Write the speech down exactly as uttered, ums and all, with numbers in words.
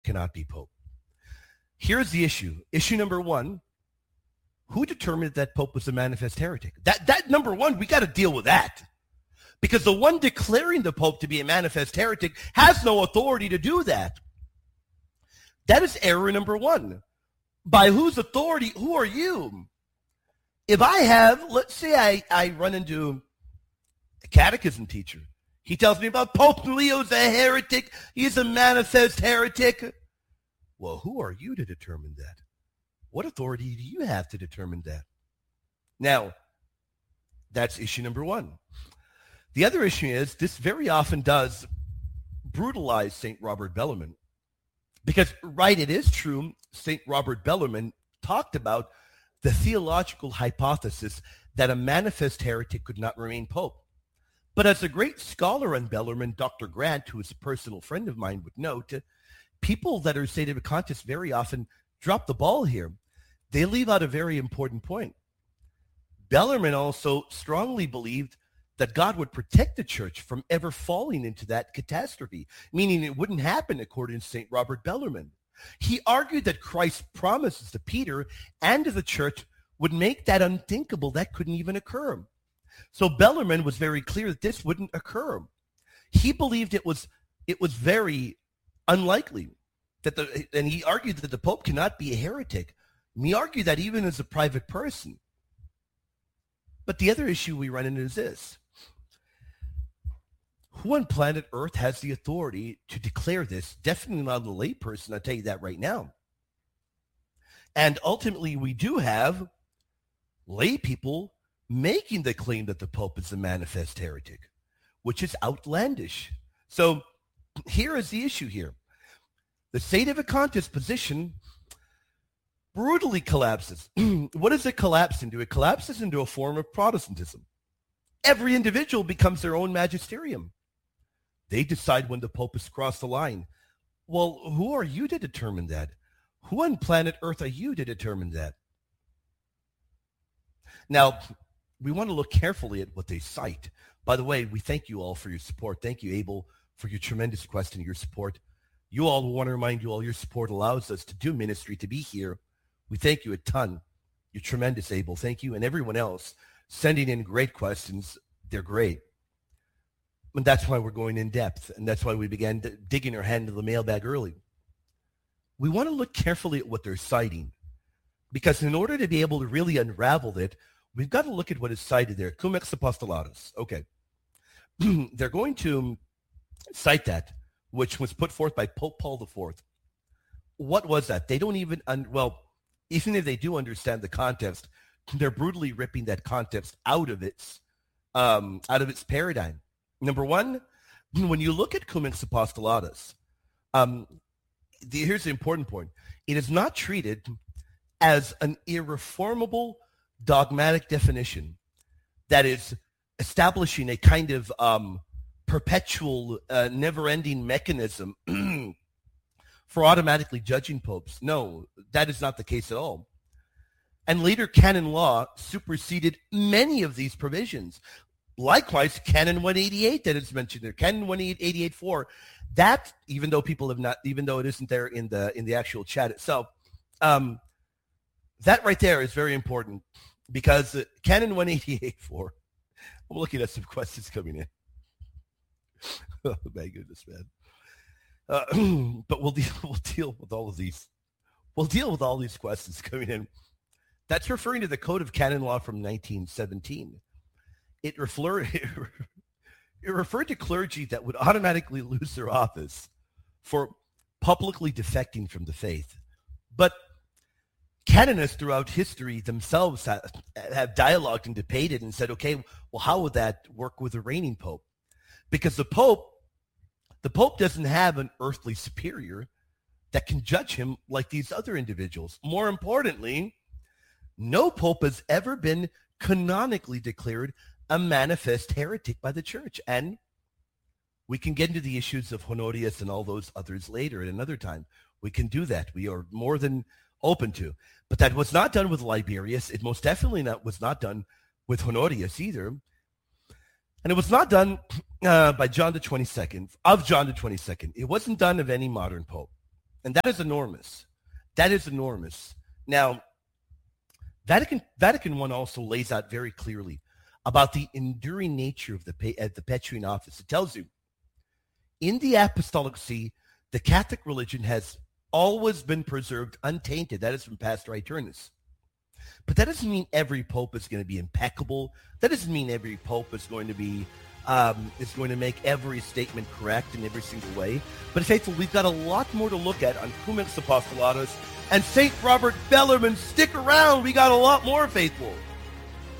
cannot be Pope. Here's the issue. Issue number one, who determined that Pope was a manifest heretic? That, that number one, we got to deal with that. Because the one declaring the Pope to be a manifest heretic has no authority to do that. That is error number one. By whose authority? Who are you? If I have, let's say I, I run into a catechism teacher. He tells me about Pope Leo's a heretic. He's a manifest heretic. Well, who are you to determine that? What authority do you have to determine that? Now, that's issue number one. The other issue is this very often does brutalize Saint Robert Bellarmine. Because, right, it is true, Saint Robert Bellarmine talked about the theological hypothesis that a manifest heretic could not remain Pope. But as a great scholar on Bellarmine, Doctor Grant, who is a personal friend of mine, would note, people that are sedevacantists very often drop the ball here. They leave out a very important point. Bellarmine also strongly believed that God would protect the church from ever falling into that catastrophe, meaning it wouldn't happen according to Saint Robert Bellarmine. He argued that Christ's promises to Peter and to the church would make that unthinkable. That couldn't even occur. So Bellarmine was very clear that this wouldn't occur. He believed it was it was very unlikely that the, and he argued that the Pope cannot be a heretic. And he argued that even as a private person. But the other issue we run into is this. Who on planet Earth has the authority to declare this? Definitely not a layperson, I'll tell you that right now. And ultimately, we do have lay people making the claim that the Pope is a manifest heretic, which is outlandish. So here is the issue here. The sedevacantist position brutally collapses. What does it collapse into? It collapses into a form of Protestantism. Every individual becomes their own magisterium. They decide when the Pope has crossed the line. Well, who are you to determine that? Who on planet Earth are you to determine that? Now, we want to look carefully at what they cite. By the way, we thank you all for your support. Thank you, Abel, for your tremendous quest and your support. You all, we want to remind you all your support allows us to do ministry, to be here. We thank you a ton. You're tremendous, Abel. Thank you. And everyone else sending in great questions. They're great. And that's why we're going in depth. And that's why we began d- digging our hand into the mailbag early. We want to look carefully at what they're citing. Because in order to be able to really unravel it, we've got to look at what is cited there. Cum ex apostolatus. Okay. They're going to cite that, which was put forth by Pope Paul the Fourth. What was that? They don't even, un- well, even if they do understand the context, they're brutally ripping that context out of its, um, out of its paradigm. Number one, when you look at Cum ex apostolatus, um, the, here's the important point. It is not treated as an irreformable dogmatic definition that is establishing a kind of um, perpetual, uh, never-ending mechanism for automatically judging popes. No, that is not the case at all. And later canon law superseded many of these provisions. Likewise, Canon one eighty-eight that is mentioned there, Canon one eighty-eight four, that, even though people have not, even though it isn't there in the in the actual chat itself, um, that right there is very important because uh, Canon one eighty-eight four, I'm looking at some questions coming in. Oh my goodness, man. Uh, but we'll deal, we'll deal with all of these. We'll deal with all these questions coming in. That's referring to the Code of Canon Law from nineteen seventeen. It, refer, it referred to clergy that would automatically lose their office for publicly defecting from the faith. But canonists throughout history themselves have, have dialogued and debated and said, okay, well, how would that work with a reigning pope? Because the pope, the pope doesn't have an earthly superior that can judge him like these other individuals. More importantly, no pope has ever been canonically declared a manifest heretic by the church. And we can get into the issues of Honorius and all those others later at another time. We can do that. We are more than open to. But that was not done with Liberius. It most definitely not, was not done with Honorius either. And it was not done uh, by John the twenty-second, of John the twenty-second. It wasn't done of any modern pope. And that is enormous. That is enormous. Now, Vatican Vatican One also lays out very clearly about the enduring nature of the, uh, the Petrine office. It tells you, in the Apostolic See, the Catholic religion has always been preserved untainted. That is from Pastor Aeternus. But that doesn't mean every pope is going to be impeccable. That doesn't mean every pope is going to be um, is going to make every statement correct in every single way. But faithful, we've got a lot more to look at on Cum Ex Apostolatus and Saint Robert Bellarmine. Stick around. We got a lot more, faithful.